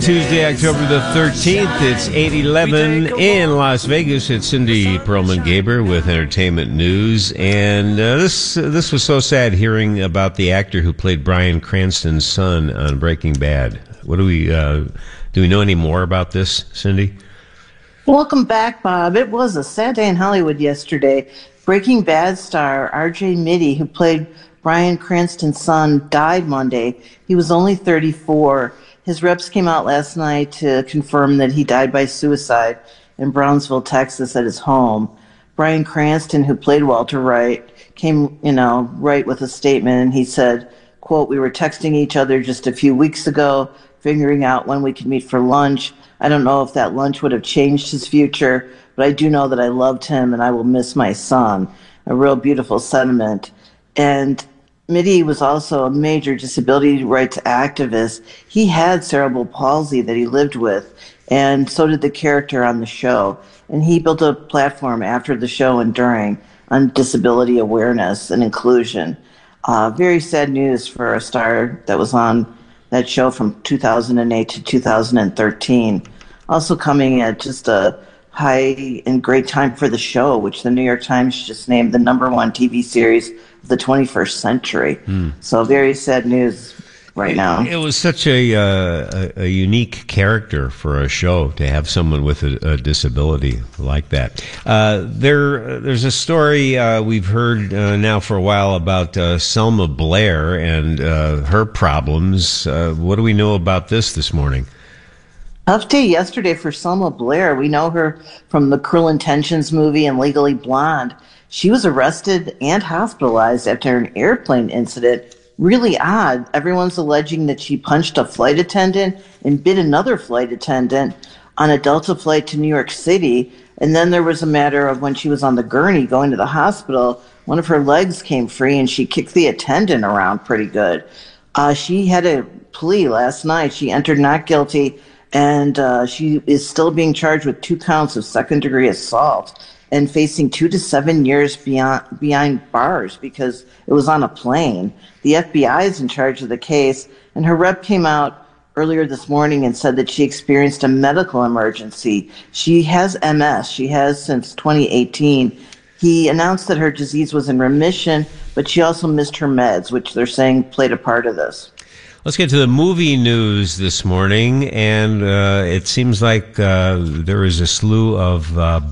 Tuesday, October the 13th. It's 8:11 in Las Vegas. It's Cindy Perlman-Gaber with entertainment news. And this was so sad hearing about the actor who played Bryan Cranston's son on Breaking Bad. What do we know any more about this, Cindy? Welcome back, Bob. It was a sad day in Hollywood yesterday. Breaking Bad star R.J. Mitte, who played Bryan Cranston's son, died Monday. He was only 34. His reps came out last night to confirm that he died by suicide in Brownsville, Texas, at his home. Bryan Cranston, who played Walter White, came, right with a statement, and he said, quote, "We were texting each other just a few weeks ago, figuring out when we could meet for lunch. I don't know if that lunch would have changed his future, but I do know that I loved him and I will miss my son." A real beautiful sentiment. And Mitte was also a major disability rights activist. He had cerebral palsy that he lived with, and so did the character on the show. And he built a platform after the show and during on disability awareness and inclusion. Very sad news for a star that was on that show from 2008 to 2013. Also coming at just a high and great time for the show, which the New York Times just named the #1 TV series of the 21st century. So very sad news right now. It was such a unique character for a show to have someone with a disability like that. There's a story we've heard now for a while about Selma Blair and her problems. What do we know about this morning? Tough day yesterday for Selma Blair. We know her from the Cruel Intentions movie and Legally Blonde. She was arrested and hospitalized after an airplane incident. Really odd. Everyone's alleging that she punched a flight attendant and bit another flight attendant on a Delta flight to New York City. And then there was a matter of when she was on the gurney going to the hospital, one of her legs came free and she kicked the attendant around pretty good. She had a plea last night. She entered not guilty, and she is still being charged with 2 counts of second-degree assault and facing 2 to 7 years behind bars because it was on a plane. The FBI is in charge of the case, and her rep came out earlier this morning and said that she experienced a medical emergency. She has MS. She has since 2018. He announced that her disease was in remission, but she also missed her meds, which they're saying played a part of this. Let's get to the movie news this morning, and it seems like there is a slew of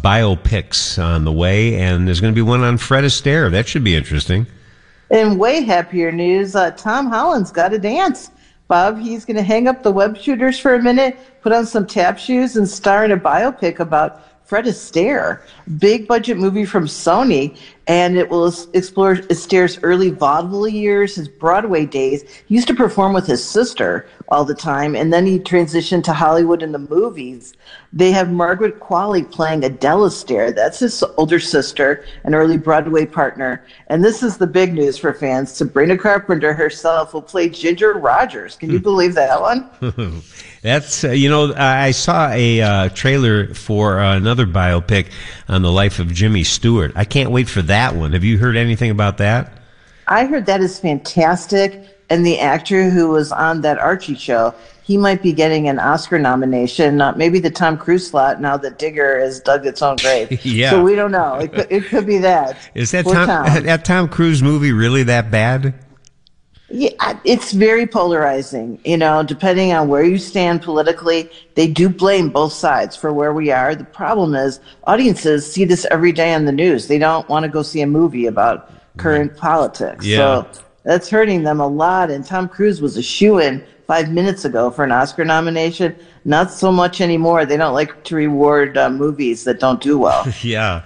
biopics on the way, and there's going to be one on Fred Astaire. That should be interesting. In way happier news, Tom Holland's got to dance. Bob, he's going to hang up the web shooters for a minute, put on some tap shoes, and star in a biopic about Fred Astaire, big budget movie from Sony, and it will explore Astaire's early vaudeville years, his Broadway days. He used to perform with his sister all the time, and then he transitioned to Hollywood in the movies. They have Margaret Qualley playing Adele Astaire. That's his older sister, an early Broadway partner. And this is the big news for fans. Sabrina Carpenter herself will play Ginger Rogers. Can you believe that one? That's, I saw a trailer for another biopic on the life of Jimmy Stewart. I can't wait for that one. Have you heard anything about that? I heard that is fantastic. And the actor who was on that Archie show, he might be getting an Oscar nomination, maybe the Tom Cruise slot now that Digger has dug its own grave. Yeah. So we don't know. It could be that. Is that Tom Cruise movie really that bad? Yeah, it's very polarizing. Depending on where you stand politically, they do blame both sides for where we are. The problem is audiences see this every day on the news. They don't want to go see a movie about current politics. Yeah. So that's hurting them a lot. And Tom Cruise was a shoo-in 5 minutes ago for an Oscar nomination. Not so much anymore. They don't like to reward movies that don't do well. Yeah.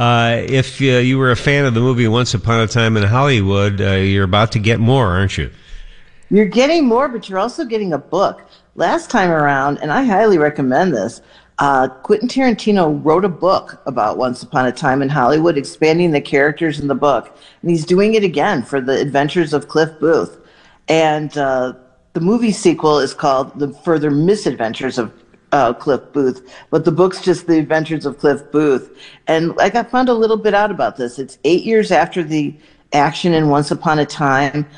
If you were a fan of the movie Once Upon a Time in Hollywood, you're about to get more, aren't you? You're getting more, but you're also getting a book. Last time around, and I highly recommend this, Quentin Tarantino wrote a book about Once Upon a Time in Hollywood, expanding the characters in the book. And he's doing it again for the Adventures of Cliff Booth. And the movie sequel is called The Further Misadventures of Cliff Booth, but the book's just The Adventures of Cliff Booth. And I found a little bit out about this. It's 8 years after the action in Once Upon a Time.